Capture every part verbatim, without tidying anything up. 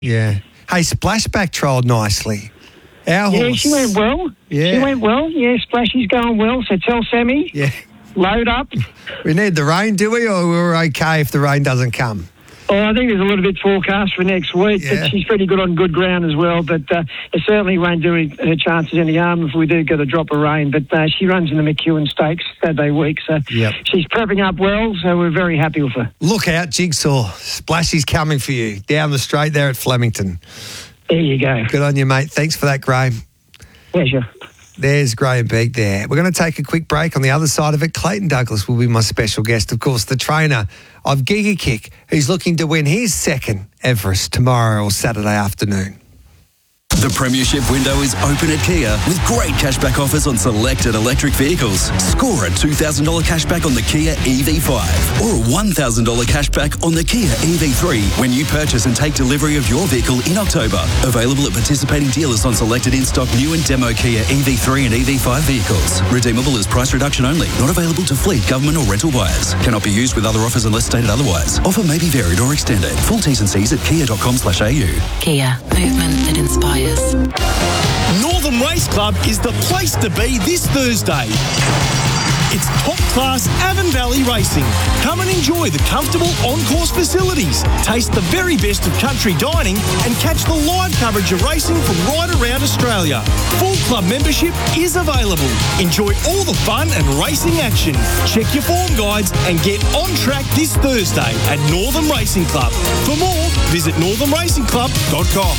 Yeah. Hey, Splashback trialled nicely. Our Yeah, horse. she went well. Yeah. She went well. Yeah, Splashy's going well. So tell Sammy, Yeah. load up. We need the rain, do we, or we're okay if the rain doesn't come? Oh, I think there's a little bit forecast for next week, Yeah. but she's pretty good on good ground as well. But uh, it certainly won't do her chances any harm if we do get a drop of rain. But uh, she runs in the McEwen Stakes Saturday week, so Yep. she's prepping up well, so we're very happy with her. Look out, Jigsaw. Splashy's coming for you down the straight there at Flemington. There you go. Good on you, mate. Thanks for that, Graham. Pleasure. There's Graham Beek there. We're going to take a quick break. On the other side of it, Clayton Douglas will be my special guest. Of course, the trainer of Giga Kick, who's looking to win his second Everest tomorrow or Saturday afternoon. The Premiership window is open at Kia with great cashback offers on selected electric vehicles. Score a two thousand dollars cashback on the Kia E V five or a one thousand dollars cashback on the Kia E V three when you purchase and take delivery of your vehicle in October. Available at participating dealers on selected in-stock new and demo Kia E V three and E V five vehicles. Redeemable as price reduction only. Not available to fleet, government or rental buyers. Cannot be used with other offers unless stated otherwise. Offer may be varied or extended. Full T's and C's at kia dot com slash a u. Kia, movement that inspires. Northern Race Club is the place to be this Thursday. It's top-class Avon Valley racing. Come and enjoy the comfortable on-course facilities, taste the very best of country dining and catch the live coverage of racing from right around Australia. Full club membership is available. Enjoy all the fun and racing action. Check your form guides and get on track this Thursday at Northern Racing Club. For more, visit northern racing club dot com.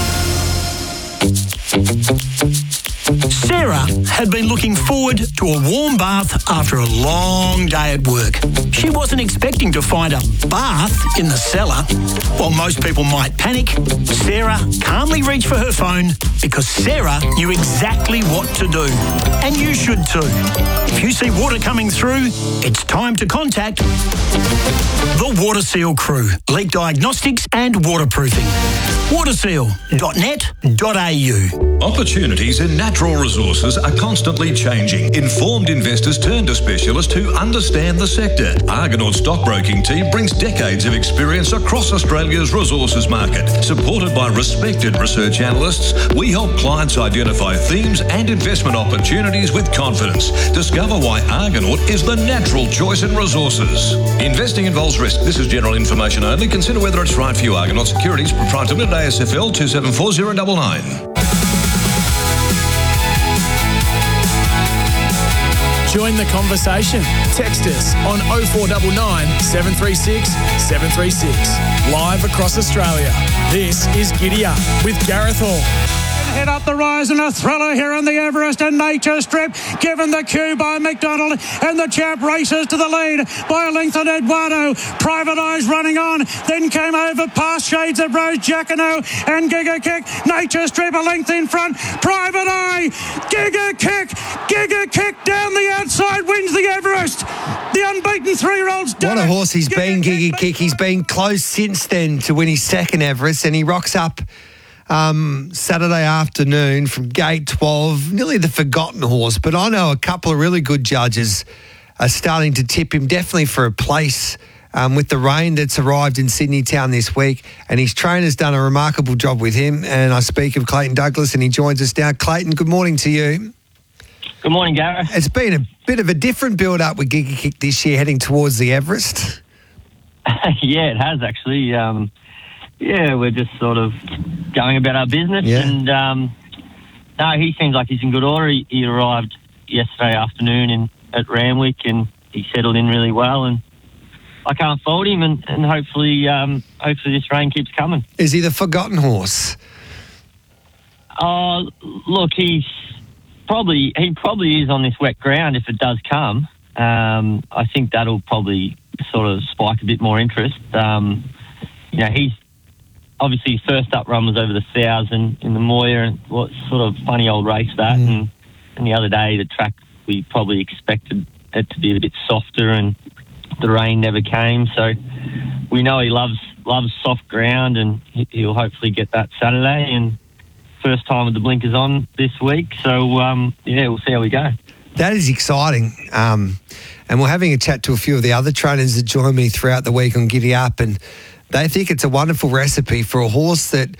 Sarah had been looking forward to a warm bath after a long day at work. She wasn't expecting to find a bath in the cellar. While most people might panic, Sarah calmly reached for her phone because Sarah knew exactly what to do. And you should too. If you see water coming through, it's time to contact the Water Seal crew. Leak diagnostics and waterproofing. waterseal dot net dot a u. Opportunities in natural resources are constantly changing. Informed investors turn to specialists who understand the sector. Argonaut Stockbroking Team brings decades of experience across Australia's resources market. Supported by respected research analysts, we help clients identify themes and investment opportunities with confidence. Discover why Argonaut is the natural choice in resources. Investing involves risk. This is general information only. Consider whether it's right for you. Argonaut Securities, Proprietary Limited, A S F L two seven four zero nine nine. Join the conversation. Text us on oh four nine nine, seven three six, seven three six. Live across Australia. This is Giddy Up with Gareth Hall. Head up the rise and a thriller here in the Everest and Nature Strip, given the cue by McDonald, and the champ races to the lead by a length on Eduardo. Private Eyes running on, then came over past Shades of Rose, Jacquino and Giga Kick. Nature Strip a length in front. Private Eye, Giga Kick, Giga Kick down the outside, wins the Everest. The unbeaten three-year-old's done What a it. horse he's been, Giga Kick. He's been close since then to win his second Everest, and he rocks up Um, Saturday afternoon from gate twelve, nearly the forgotten horse. But I know a couple of really good judges are starting to tip him definitely for a place um, with the rain that's arrived in Sydney town this week. And his trainer's done a remarkable job with him. And I speak of Clayton Douglas, and he joins us now. Clayton, good morning to you. Good morning, Gareth. It's been a bit of a different build-up with Giga Kick this year, heading towards the Everest. Yeah, it has actually. Um, yeah, we're just sort of going about our business. Yeah. And um, no, he seems like he's in good order. He, he arrived yesterday afternoon in at Randwick, and he settled in really well. And I can't fault him. And, and hopefully, um, hopefully this rain keeps coming. Is he the forgotten horse? Oh, look, he's probably he probably is on this wet ground if it does come. Um, I think that'll probably sort of spike a bit more interest. Um, you know, he's obviously his first up run was over the thousand in the Moir, and what sort of funny old race that. Mm. And, and the other day, the track we probably expected it to be a bit softer, and the rain never came. So we know he loves loves soft ground, and he'll hopefully get that Saturday. And first time with the blinkers on this week. So um, yeah, we'll see how we go. That is exciting. Um, and we're having a chat to a few of the other trainers that join me throughout the week on Giddy Up, and they think it's a wonderful recipe for a horse that